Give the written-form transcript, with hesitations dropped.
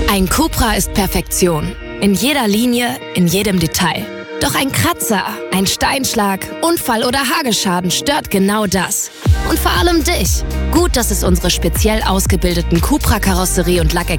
Ein Cupra ist Perfektion. In jeder Linie, in jedem Detail. Doch ein Kratzer, ein Steinschlag, Unfall oder Hageschaden stört genau das. Und vor allem dich. Gut, dass es unsere speziell ausgebildeten Cupra-Karosserie- und